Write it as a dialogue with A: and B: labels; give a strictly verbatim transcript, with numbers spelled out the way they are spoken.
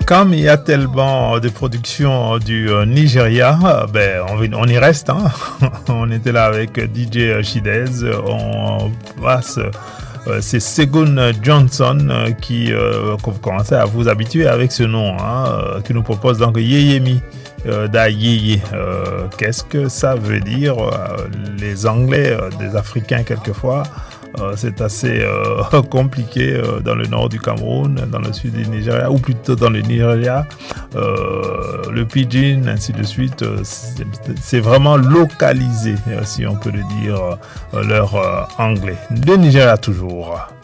A: Comme il y a tellement de productions du euh, Nigeria, euh, ben, on, on y reste. Hein. On était là avec D J Shidez. On passe. Euh, c'est Segun Johnson euh, qui euh, commence à vous habituer avec ce nom, hein, euh, qui nous propose donc Yeyemi euh, da Yeye. Euh, qu'est-ce que ça veut dire? euh, Les Anglais, euh, des Africains quelquefois, euh, c'est assez euh, compliqué euh, dans le nord du Cameroun, dans le sud du Nigeria, ou plutôt dans le Nigeria. Euh, le pidgin, ainsi de suite, euh, c'est, c'est vraiment localisé, euh, si on peut le dire, euh, leur euh, anglais. Le Nigeria toujours.